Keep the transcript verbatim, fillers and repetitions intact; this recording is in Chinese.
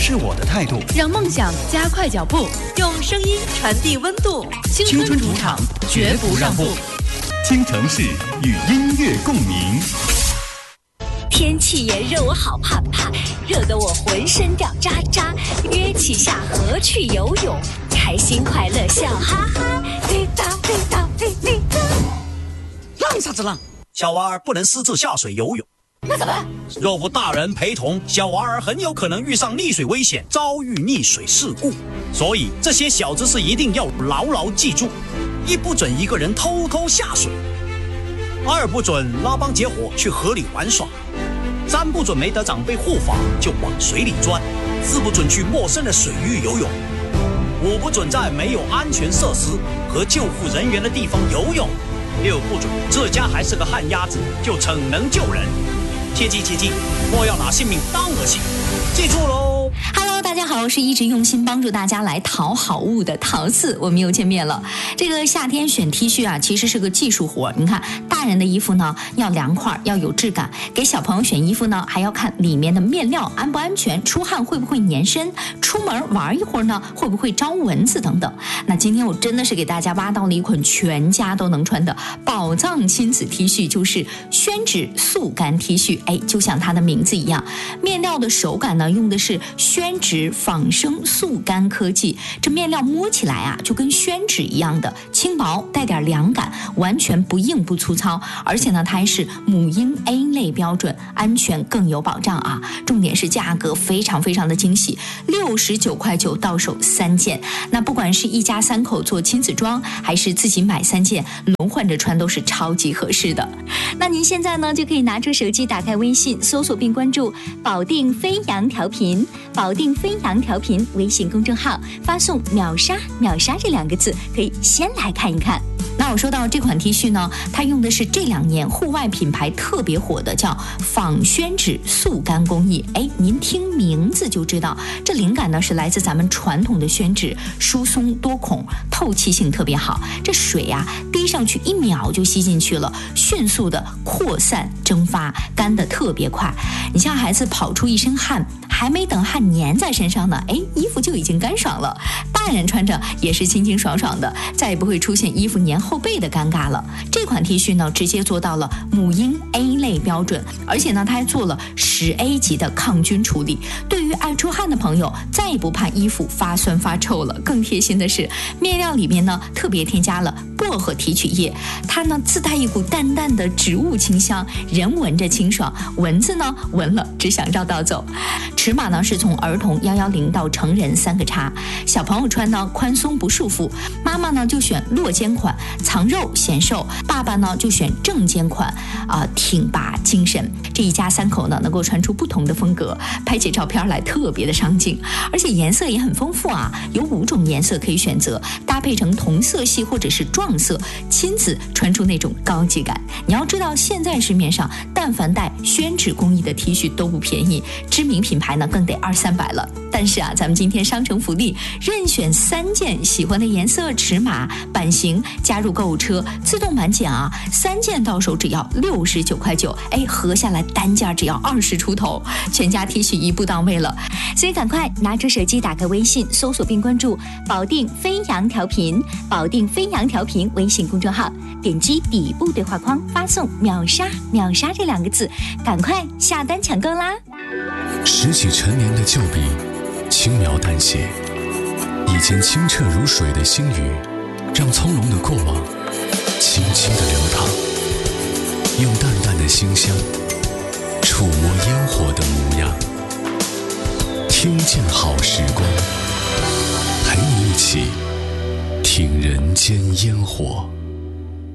是我的态度， 让梦想加快脚步，用声音传递温度。青春主场，绝不让步。 京城市与音乐共鸣。 天气炎热，我好怕怕，热得我浑身掉渣渣。约起下河去游泳，开心快乐笑哈哈。滴答滴答滴滴答。 浪啥子浪？小娃儿不能私自下水游泳。 那怎么？ 若无大人陪同，小娃儿很有可能遇上溺水危险，遭遇溺水事故。所以这些小知识一定要牢牢记住：一不准一个人偷偷下水，二不准拉帮结伙去河里玩耍，三不准没得长辈护法就往水里钻，四不准去陌生的水域游泳，五不准在没有安全设施和救护人员的地方游泳，六不准这家还是个旱鸭子就逞能救人。切记切记，莫要拿性命当儿戏，记住喽。 Hello， 大家好，我是一直用心帮助大家来淘好物的陶四，我们又见面了。这个夏天选 T 恤啊，其实是个技术活。你看，大人的衣服呢要凉快，要有质感；给小朋友选衣服呢，还要看里面的面料安不安全，出汗会不会粘身，出门玩一会儿呢会不会招蚊子等等。那今天我真的是给大家挖到了一款全家都能穿的宝藏亲子 T 恤，就是宣纸速干 T 恤。哎，就像它的名字一样，面料的手感呢用的是宣纸仿生速干科技，这面料摸起来啊就跟宣纸一样的轻薄，带点凉感，完全不硬不粗糙，而且呢它还是母婴 A 类标准，安全更有保障啊。重点是价格非常非常的惊喜，六十九块九到手三件。那不管是一家三口做亲子装，还是自己买三件轮换着穿，都是超级合适的。那您现在呢就可以拿出手机，打开微信搜索并关注保定飞扬调频，保定飞扬调频微信公众号，发送秒杀秒杀这两个字，可以先来看一看。那我说到这款 T 恤呢，它用的是这两年户外品牌特别火的叫仿宣纸速干工艺。哎，您听名字就知道，这灵感呢是来自咱们传统的宣纸，疏松多孔，透气性特别好。这水啊滴上去一秒就吸进去了，迅速的扩散蒸发，干得特别快。你像孩子跑出一身汗，还没等汗粘在身上呢，哎，衣服就已经干爽了。大人穿着也是清清爽爽的，再也不会出现衣服粘后背的尴尬了。这款 T 恤呢，直接做到了母婴 A 类标准，而且呢，它还做了十 A 级的抗菌处理。对于爱出汗的朋友，再也不怕衣服发酸发臭了。更贴心的是，面料里面呢，特别添加了薄荷提取液，它呢自带一股淡淡的植物清香，人闻着清爽，蚊子呢闻了只想绕道走。尺码呢是从儿童一一零到成人三个叉，小朋友穿呢宽松不束缚，妈妈呢就选落肩款，藏肉显瘦，爸爸呢就选正肩款，啊、呃、挺拔精神。这一家三口呢能够穿出不同的风格，拍起照片来特别的上镜，而且颜色也很丰富啊，有五种颜色可以选择，搭配成同色系或者是撞色，亲子穿出那种高级感。你要知道，现在市面上但凡带宣纸工艺的 T 恤都不便宜，知名品牌呢更得二三百了。但是啊，咱们今天商城福利，任选三件喜欢的颜色、尺码、版型，加入购物车自动满减啊，三件到手只要六十九块九，哎，合下来单价只要二十出头，全家 T 恤一步到位了。所以赶快拿出手机，打开微信，搜索并关注保定飞扬调频，保定飞扬调频微信公众号，点击底部对话框，发送秒杀秒杀这两个字，赶快下单抢购啦！ 拾起陈年的旧笔，轻描淡写，已经清澈如水的星宇，让从容的过往轻轻地流淌，用淡淡的馨香触摸烟火的模样，听见好时光，陪你一起听人间烟火。